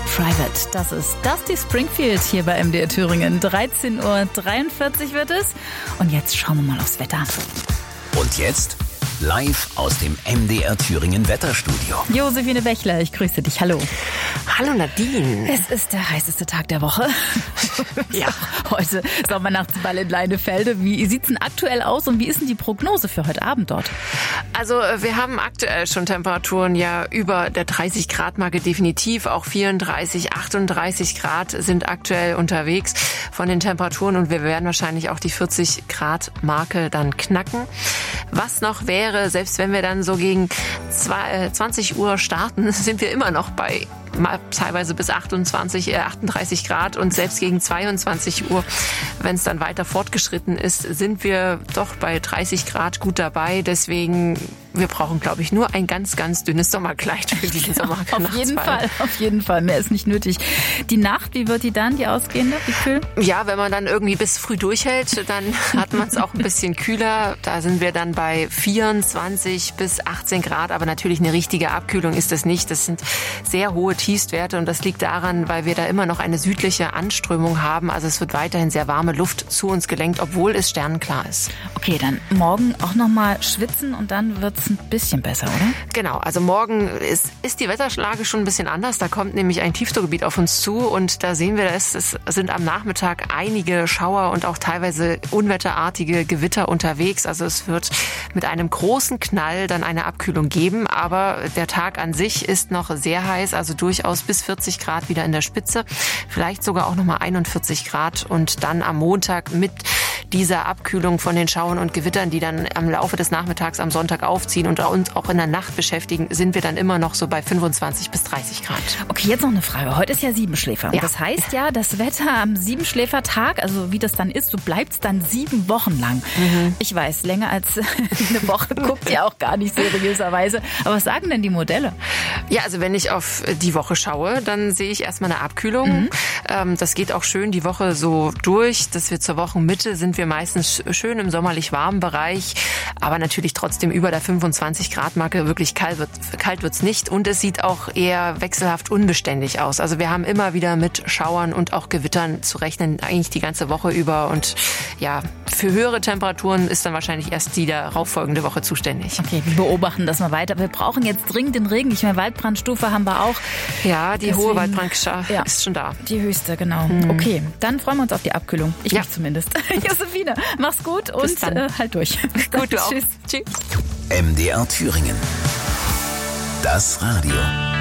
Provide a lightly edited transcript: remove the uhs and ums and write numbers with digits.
Private. Das ist Dusty Springfield hier bei MDR Thüringen. 13:43 Uhr wird es. Und jetzt schauen wir mal aufs Wetter. Und jetzt live aus dem MDR Thüringen Wetterstudio. Josephine Bächler, ich grüße dich. Hallo. Hallo Nadine. Es ist der heißeste Tag der Woche. Ja. Heute Sommernachtsball in Leinefelde. Wie sieht's denn aktuell aus und wie ist denn die Prognose für heute Abend dort? Also wir haben aktuell schon Temperaturen ja über der 30-Grad-Marke definitiv. Auch 34, 38 Grad sind aktuell unterwegs von den Temperaturen und wir werden wahrscheinlich auch die 40-Grad-Marke dann knacken. Was noch wäre, selbst wenn wir dann so gegen 20 Uhr starten, sind wir immer noch bei mal teilweise bis 38 Grad und selbst gegen 22 Uhr, wenn es dann weiter fortgeschritten ist, sind wir doch bei 30 Grad gut dabei. Deswegen, wir brauchen, glaube ich, nur ein ganz, ganz dünnes Sommerkleid für diesen Sommerknachtsball. Auf jeden Fall. Mehr ist nicht nötig. Die Nacht, wie wird die dann, die ausgehende? Wie kühl? Ja, wenn man dann irgendwie bis früh durchhält, dann hat man es auch ein bisschen kühler. Da sind wir dann bei 24 bis 18 Grad, aber natürlich eine richtige Abkühlung ist das nicht. Das sind sehr hohe Tiefstwerte und das liegt daran, weil wir da immer noch eine südliche Anströmung haben. Also es wird weiterhin sehr warme Luft zu uns gelenkt, obwohl es sternenklar ist. Okay, dann morgen auch nochmal schwitzen und dann wird es ein bisschen besser, oder? Genau, also morgen ist die Wetterlage schon ein bisschen anders. Da kommt nämlich ein Tiefdruckgebiet auf uns zu und da sehen wir, es sind am Nachmittag einige Schauer und auch teilweise unwetterartige Gewitter unterwegs. Also es wird mit einem großen Knall dann eine Abkühlung geben, aber der Tag an sich ist noch sehr heiß, also durchaus bis 40 Grad wieder in der Spitze, vielleicht sogar auch nochmal 41 Grad und dann am Montag mit dieser Abkühlung von den Schauern und Gewittern, die dann am Laufe des Nachmittags am Sonntag aufziehen und uns auch in der Nacht beschäftigen, sind wir dann immer noch so bei 25 bis 30 Grad. Okay, jetzt noch eine Frage. Heute ist ja Siebenschläfer. Und das heißt ja, das Wetter am Siebenschläfertag, also wie das dann ist, so bleibt es dann 7 Wochen lang. Mhm. Ich weiß, länger als eine Woche guckt ihr auch gar nicht seriöserweise. Aber was sagen denn die Modelle? Ja, also wenn ich auf die Woche schaue, dann sehe ich erstmal eine Abkühlung. Mhm. Das geht auch schön die Woche so durch, dass wir zur Wochenmitte sind wir meistens schön im sommerlich warmen Bereich, aber natürlich trotzdem über der 25-Grad-Marke. Wirklich kalt wird's nicht und es sieht auch eher wechselhaft unbeständig aus. Also wir haben immer wieder mit Schauern und auch Gewittern zu rechnen, eigentlich die ganze Woche über und ja, für höhere Temperaturen ist dann wahrscheinlich erst die darauffolgende Woche zuständig. Okay, wir beobachten das mal weiter. Wir brauchen jetzt dringend den Regen, nicht mehr Waldbrandstufe haben wir auch. Ja, die hohe Waldbrandgefahr ist schon da. Die höchste, genau. Okay, dann freuen wir uns auf die Abkühlung. Ich mich zumindest. Josephine, mach's gut und halt durch. Gut, du auch. Tschüss. Tschüss. MDR Thüringen. Das Radio.